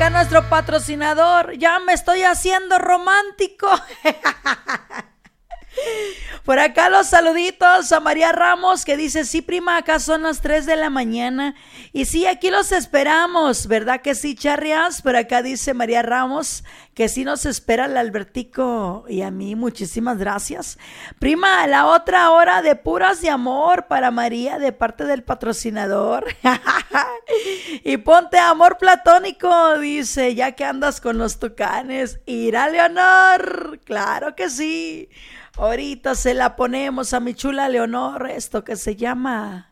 está nuestro patrocinador. Ya me estoy haciendo romántico. Por acá los saluditos a María Ramos, que dice: sí, prima, acá son las 3 de la mañana. Y sí, aquí los esperamos, ¿verdad que sí, Charrias? Por acá dice María Ramos que sí nos espera el Albertico y a mí. Muchísimas gracias, prima. La otra hora de puras de amor para María de parte del patrocinador. Y ponte amor platónico, dice, ya que andas con los tucanes. Irá, Leonor, claro que sí. Ahorita se la ponemos a mi chula Leonor, esto que se llama